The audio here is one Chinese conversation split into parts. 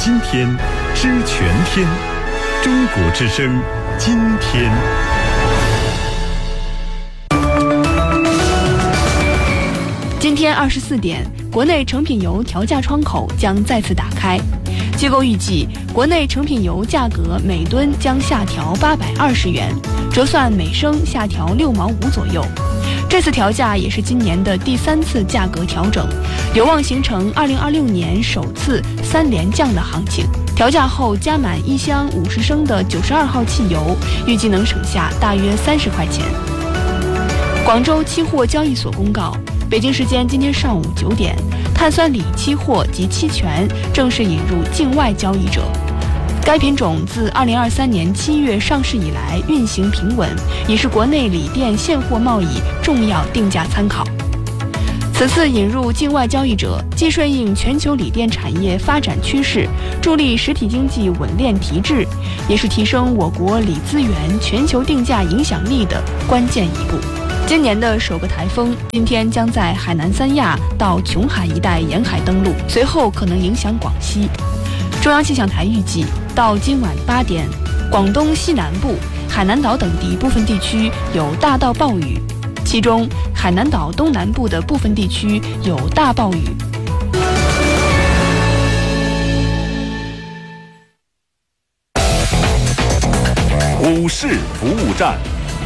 今天，知全天。中国之声，今天。 今天24点，国内成品油调价窗口将再次打开。机构预计，国内成品油价格每吨将下调820元，折算每升下调6毛5左右。这次调价也是今年的第3次价格调整，有望形成2026年首次3连降的行情。调价后加满1箱50升的92号汽油，预计能省下大约30块钱。广州期货交易所公告，北京时间今天上午9点，碳酸锂期货及期权正式引入境外交易者。该品种自2023年7月上市以来运行平稳，已是国内锂电现货贸易重要定价参考。此次引入境外交易者，既顺应全球锂电产业发展趋势，助力实体经济稳链提质，也是提升我国锂资源全球定价影响力的关键一步。今年的首个台风今天将在海南三亚到琼海一带沿海登陆，随后可能影响广西。中央气象台预计，到今晚8点，广东西南部、海南岛等地部分地区有大到暴雨，其中海南岛东南部的部分地区有大暴雨。 股市服务站。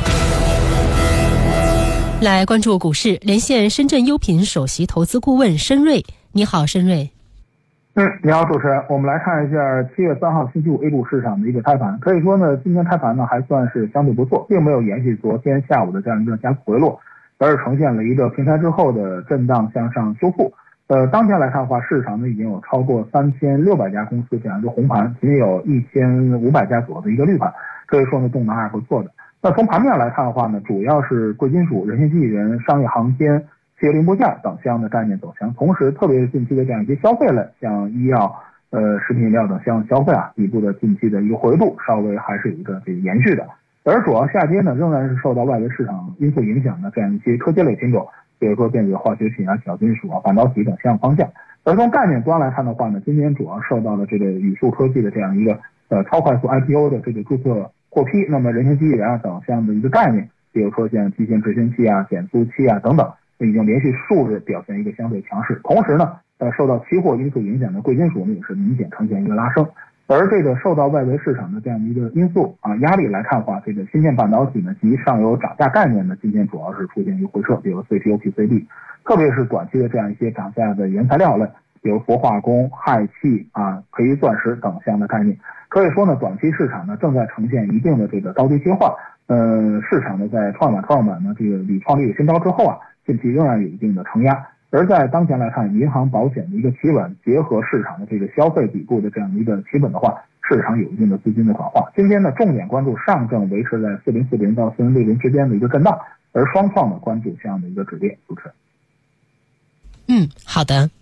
来关注股市，连线深圳优品首席投资顾问申瑞。你好，申瑞。 你好，主持人。我们来看一下7月3号星期五 A 股市场的一个开盘。可以说呢，今天开盘呢还算是相对不错，并没有延续昨天下午的这样一个加速回落，而是呈现了一个平台之后的震荡向上修复。当前来看的话，市场呢已经有超过3600家公司这样一个红盘，仅有1500家左右的一个绿盘，可以说呢动能还是不错的。那从盘面来看的话呢，主要是贵金属、人形机器人、商业航天、企业零部件等项的概念走强，同时特别是近期的这样一些消费类，像医药、食品饮料等相关消费底部的近期的一个回路稍微还是有一个这个延续的。而主要下跌呢，仍然是受到外围市场因素影响的这样一些科技类品种，比如说电子化学品啊、小金属啊、半导体等相关方向。而从概念端来看的话呢，今天主要受到了这个宇树科技的这样一个超快速 IPO 的这个注册获批，那么人形机器人啊等项的一个概念，比如说像机械执行器啊、减速器啊等等，已经连续数日表现一个相对强势。同时呢，受到期货因素影响的贵金属呢也是明显呈现一个拉升。而这个受到外围市场的这样一个因素压力来看的话，这个芯片半导体呢及上游涨价概念呢，今天主要是出现一个回撤，比如 CPU、PCB， 特别是短期的这样一些涨价的原材料类，比如氟化工、氦气硼钻石等项的概念。可以说呢，短期市场呢正在呈现一定的这个高低切换。市场呢在创业板呢这个屡创历史新高之后近期仍然有一定的承压。而在当前来看，银行保险的一个企稳，结合市场的这个消费底部的这样一个企稳的话，市场有一定的资金的转化。今天呢，重点关注上证维持在4040到4060之间的一个震荡，而双创呢关注这样的一个止跌。主持人。 好的。